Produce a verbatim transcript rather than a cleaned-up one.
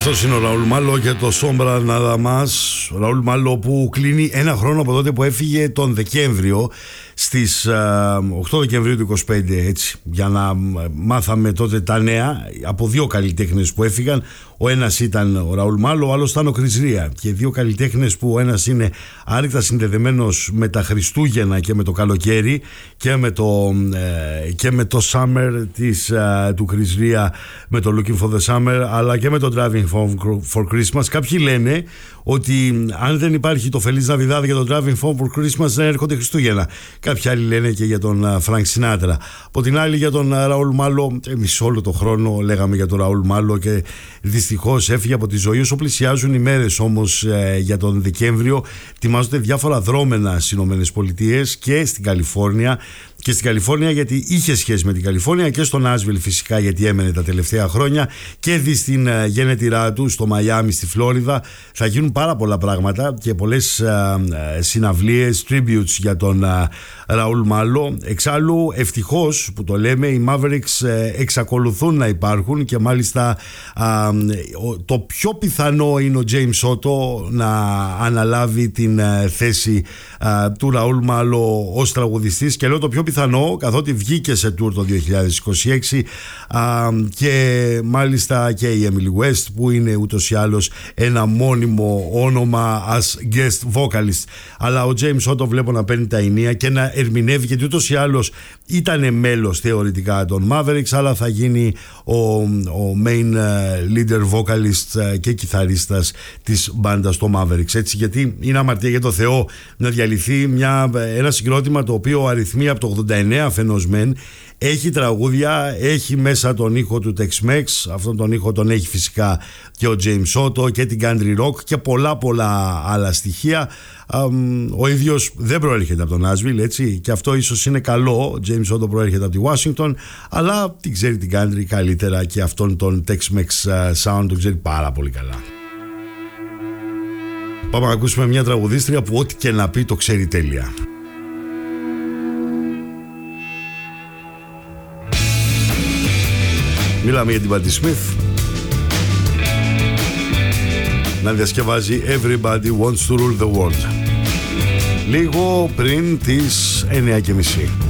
Αυτός είναι ο Ραούλ Μάλο και το Σόμπρα Νάδα μας. Ο Ραούλ Μάλο που κλείνει ένα χρόνο από τότε που έφυγε τον Δεκέμβριο, στις οκτώ Δεκεμβρίου του είκοσι πέντε, έτσι, για να μάθαμε τότε τα νέα από δύο καλλιτέχνες που έφυγαν. Ο ένας ήταν ο Ραούλ Μάλο, ο άλλος ήταν ο Chris Rea, και δύο καλλιτέχνες που ο ένας είναι άρρηκτα συνδεδεμένος με τα Χριστούγεννα και με το καλοκαίρι και με το, ε, και με το Summer της, ε, του Chris Rea, με το Looking for the Summer, αλλά και με το Driving for Christmas. Κάποιοι λένε ότι αν δεν υπάρχει το Feliz Navidad για το Driving for Christmas, δεν έρχονται Χριστούγεννα. Κάποιοι άλλοι λένε και για τον Frank Sinatra. Από την άλλη, για τον Ραούλ Μάλο, εμείς όλο το χρόνο λέγαμε για τον Ραούλ Μάλο και δυστυχώς έφυγε από τη ζωή. Όσο πλησιάζουν οι μέρες όμως ε, για τον Δεκέμβριο, ετοιμάζονται διάφορα δρόμενα στις ΗΠΑ και στην Καλιφόρνια. Και στην Καλιφόρνια γιατί είχε σχέση με την Καλιφόρνια, και στο Νάσβιλ φυσικά γιατί έμενε τα τελευταία χρόνια, και δει στην uh, γενετηρά του στο Μαϊάμι, στη Φλόριδα. Θα γίνουν πάρα πολλά πράγματα και πολλές uh, συναυλίες, tributes για τον uh, Ραούλ Μάλο. Εξάλλου, ευτυχώς που το λέμε, οι Mavericks uh, εξακολουθούν να υπάρχουν, και μάλιστα uh, το πιο πιθανό είναι ο James Otto να αναλάβει την uh, θέση uh, του Ραούλ Μάλο ως τραγουδιστής. Και λέω το πιο πιθανό, καθότι βγήκε σε tour το δύο χιλιάδες είκοσι έξι, α, και μάλιστα και η Emily West, που είναι ούτως ή άλλως ένα μόνιμο όνομα as guest vocalist. Αλλά ο James Otto βλέπω να παίρνει τα ενία και να ερμηνεύει, γιατί ούτως ή άλλως ήταν μέλος θεωρητικά των Mavericks, αλλά θα γίνει ο, ο main leader vocalist και κιθαρίστας της μπάντας των Mavericks. Έτσι, γιατί είναι αμαρτία για το Θεό να διαλυθεί μια, ένα συγκρότημα το οποίο αριθμεί από το ογδόντα εννέα φαινός μεν, έχει τραγούδια, έχει μέσα τον ήχο του Tex-Mex, αυτόν τον ήχο τον έχει φυσικά και ο James Otto και την Country Rock και πολλά πολλά άλλα στοιχεία. Ο ίδιος δεν προέρχεται από τον Nashville, έτσι, και αυτό ίσως είναι καλό. Ο James Otto προέρχεται από τη Washington, αλλά την ξέρει την Country καλύτερα, και αυτόν τον Tex-Mex sound τον ξέρει πάρα πολύ καλά. Πάμε να ακούσουμε μια τραγουδίστρια που ό,τι και να πει το ξέρει τέλεια. Μιλάμε για την Patti Smith, να διασκευάζει Everybody Wants to Rule the World, λίγο πριν τις εννιά και μισή.